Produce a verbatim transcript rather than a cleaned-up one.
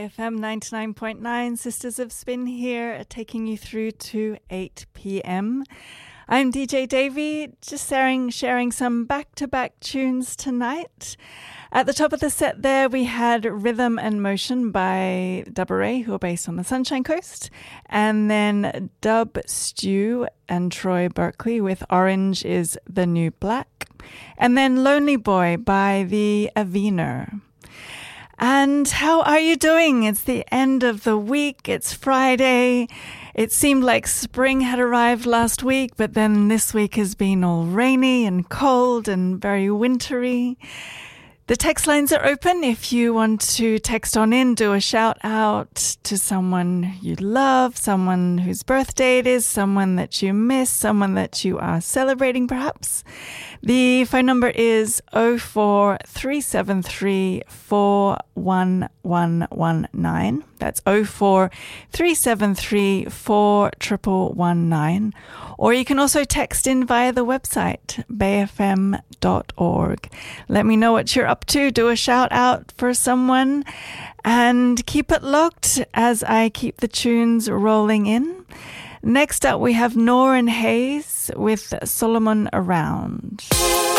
F M ninety-nine point nine, Sisters of Spin here, taking you through to eight p.m. I'm D J Davy, just sharing, sharing some back-to-back tunes tonight. At the top of the set there, we had Rhythm and Motion by Dubba Ray, who are based on the Sunshine Coast, and then Dub Stew and Troy Berkeley with Orange is the New Black, and then Lonely Boy by the Aviner. And how are you doing? It's the end of the week. It's Friday. It seemed like spring had arrived last week, but then this week has been all rainy and cold and very wintry. The text lines are open. If you want to text on in, do a shout out to someone you love, someone whose birthday it is, someone that you miss, someone that you are celebrating perhaps. The phone number is oh four three seven three four one one one nine. That's oh four three seven three four one one one nine. Or you can also text in via the website, bay f m dot org. Let me know what you're up to. Do a shout out for someone and keep it locked as I keep the tunes rolling in. Next up, we have Nor and Hayes with Solomon Around.